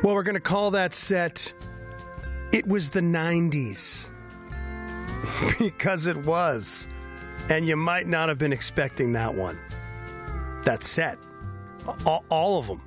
Well, we're going to call that set It Was the 90s. Because it was. And you might not have been expecting that one. That set. All of them.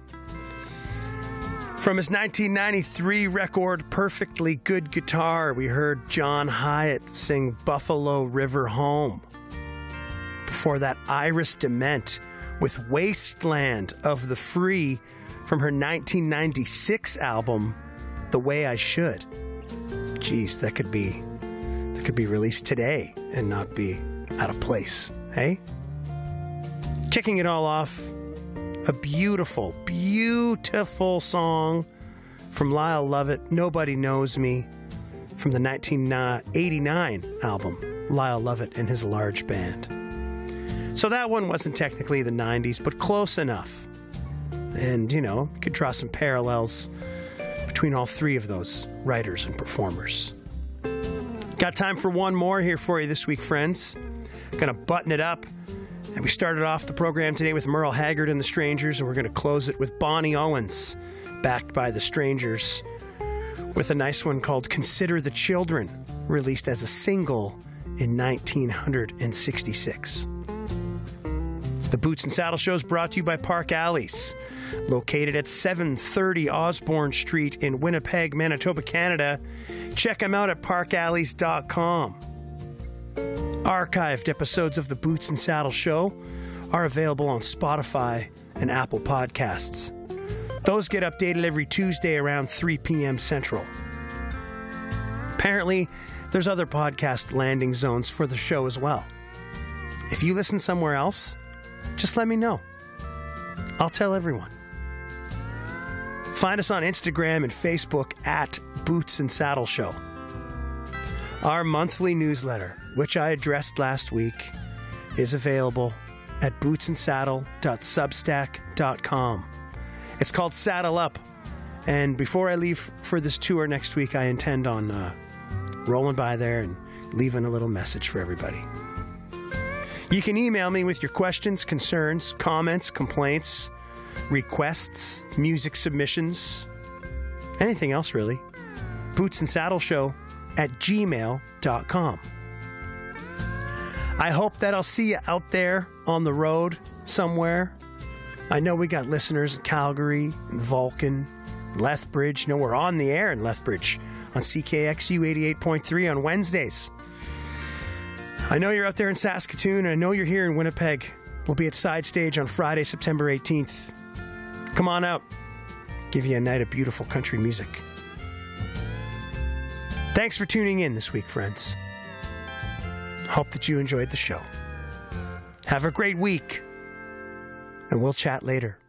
From his 1993 record, Perfectly Good Guitar, we heard John Hyatt sing Buffalo River Home. Before that, Iris DeMent with Wasteland of the Free from her 1996 album, The Way I Should. Geez, that could be released today and not be out of place, hey? Kicking it all off, a beautiful, beautiful song from Lyle Lovett, Nobody Knows Me, from the 1989 album, Lyle Lovett and His Large Band. So that one wasn't technically the 90s, but close enough. And, you know, you could draw some parallels between all three of those writers and performers. Got time for one more here for you this week, friends. Gonna button it up. And we started off the program today with Merle Haggard and the Strangers, and we're going to close it with Bonnie Owens, backed by the Strangers, with a nice one called Consider the Children, released as a single in 1966. The Boots and Saddle Show is brought to you by Park Alleys, located at 730 Osborne Street in Winnipeg, Manitoba, Canada. Check them out at parkalleys.com. Archived episodes of the Boots and Saddle Show are available on Spotify and Apple Podcasts. Those get updated every Tuesday around 3 p.m. Central. Apparently, there's other podcast landing zones for the show as well. If you listen somewhere else, just let me know. I'll tell everyone. Find us on Instagram and Facebook at Boots and Saddle Show. Our monthly newsletter, which I addressed last week, is available at bootsandsaddle.substack.com. It's called Saddle Up. And before I leave for this tour next week, I intend on rolling by there and leaving a little message for everybody. You can email me with your questions, concerns, comments, complaints, requests, music submissions, anything else really. Boots and Saddle Show at gmail.com. I hope that I'll see you out there on the road somewhere. I know we got listeners in Calgary and Vulcan, Lethbridge. You know, we're on the air in Lethbridge on CKXU 88.3 on Wednesdays. I know you're out there in Saskatoon, and I know you're here in Winnipeg. We'll be at Side Stage on Friday, September 18th. Come on out. Give you a night of beautiful country music. Thanks for tuning in this week, friends. Hope that you enjoyed the show. Have a great week, and we'll chat later.